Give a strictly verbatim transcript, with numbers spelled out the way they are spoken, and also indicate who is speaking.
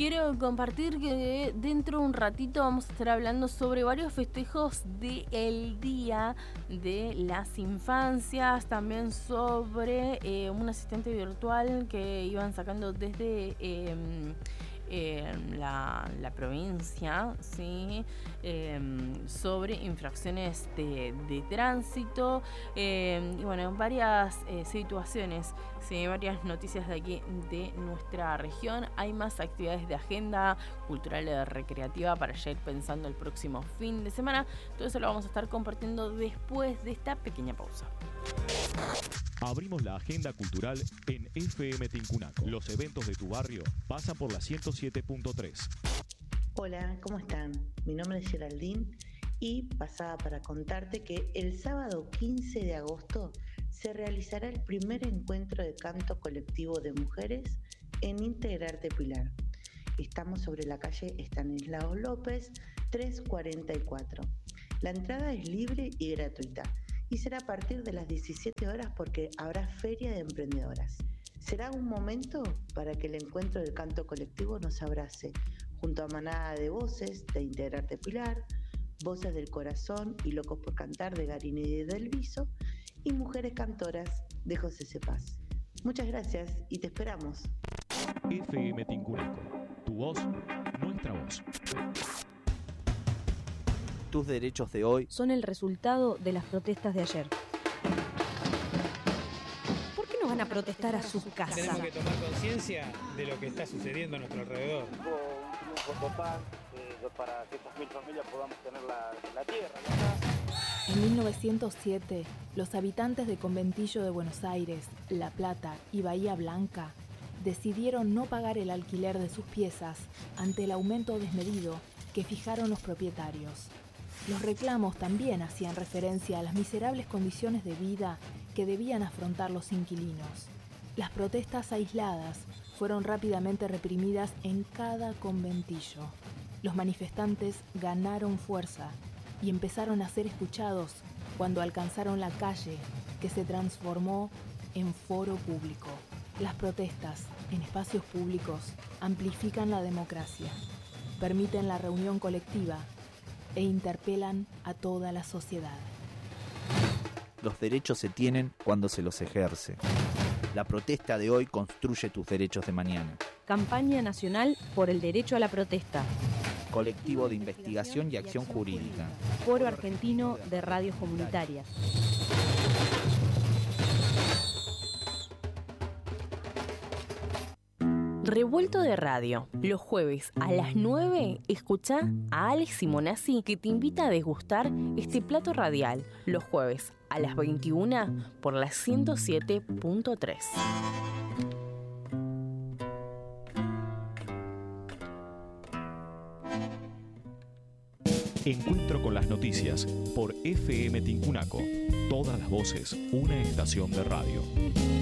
Speaker 1: quiero compartir que dentro de un ratito vamos a estar hablando sobre varios festejos del Día de las Infancias, también sobre eh, un asistente virtual que iban sacando desde eh, eh, la, la provincia, ¿sí? eh, sobre infracciones de, de tránsito eh, y bueno, varias eh, situaciones, ¿sí? Varias noticias de aquí de nuestra región. Hay más actividades de agenda cultural y recreativa para ya ir pensando el próximo fin de semana. Todo eso lo vamos a estar compartiendo después de esta pequeña pausa.
Speaker 2: Abrimos la agenda cultural en F M Tincunaco. Los eventos de tu barrio pasan por la ciento siete punto tres.
Speaker 3: Hola, ¿cómo están? Mi nombre es Geraldine y pasaba para contarte que el sábado quince de agosto se realizará el primer encuentro de canto colectivo de mujeres en Integrarte Pilar. Estamos sobre la calle Estanislao López trescientos cuarenta y cuatro. La entrada es libre y gratuita y será a partir de las diecisiete horas porque habrá feria de emprendedoras. Será un momento para que el encuentro del canto colectivo nos abrace, junto a manada de voces de Integrarte Pilar, Voces del Corazón y Locos por Cantar de Garini y del Viso, y Mujeres Cantoras de José Cepaz. Muchas gracias y te esperamos.
Speaker 2: F M Tincunaco, tu voz, nuestra voz.
Speaker 4: Tus derechos de hoy
Speaker 5: son el resultado de las protestas de ayer. ¿Por qué no van a protestar a sus casas?
Speaker 6: Tenemos que tomar conciencia de lo que está sucediendo a nuestro alrededor.
Speaker 7: Un triunfo total eh, para que estas mil familias podamos tener la, la tierra, ¿no?
Speaker 8: En mil novecientos siete, los habitantes de Conventillo de Buenos Aires, La Plata y Bahía Blanca decidieron no pagar el alquiler de sus piezas ante el aumento desmedido que fijaron los propietarios. Los reclamos también hacían referencia a las miserables condiciones de vida que debían afrontar los inquilinos. Las protestas aisladas fueron rápidamente reprimidas en cada conventillo. Los manifestantes ganaron fuerza y empezaron a ser escuchados cuando alcanzaron la calle, que se transformó en foro público. Las protestas en espacios públicos amplifican la democracia, permiten la reunión colectiva e interpelan a toda la sociedad.
Speaker 4: Los derechos se tienen cuando se los ejerce. La protesta de hoy construye tus derechos de mañana.
Speaker 5: Campaña Nacional por el Derecho a la Protesta.
Speaker 4: Colectivo de Investigación y Acción Jurídica.
Speaker 5: Foro Argentino de Radios Comunitarias.
Speaker 1: Revuelto de Radio. Los jueves a las nueve, escucha a Alex Simonazzi, que te invita a degustar este plato radial. Los jueves a las veintiuna por la ciento siete punto tres.
Speaker 2: Encuentro con las noticias por F M Tincunaco. Todas las voces, una estación de radio.